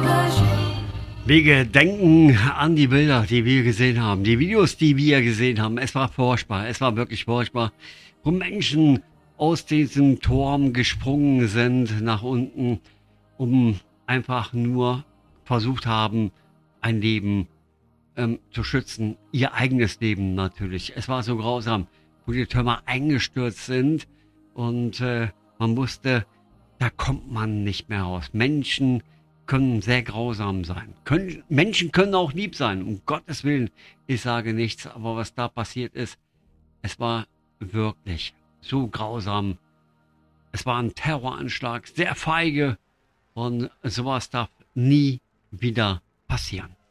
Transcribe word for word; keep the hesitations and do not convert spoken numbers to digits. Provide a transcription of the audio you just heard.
Wir gedenken an die Bilder, die wir gesehen haben, die Videos, die wir gesehen haben. Es war furchtbar, es war wirklich furchtbar, wo Menschen aus diesem Turm gesprungen sind nach unten, um einfach nur versucht haben, ein Leben ähm, zu schützen, ihr eigenes Leben natürlich. Es war so grausam, wo die Türme eingestürzt sind und äh, man wusste, da kommt man nicht mehr raus. Menschen können sehr grausam sein. Können, Menschen können auch lieb sein, um Gottes Willen. Ich sage nichts, aber was da passiert ist, es war wirklich so grausam. Es war ein Terroranschlag, sehr feige und sowas darf nie wieder passieren.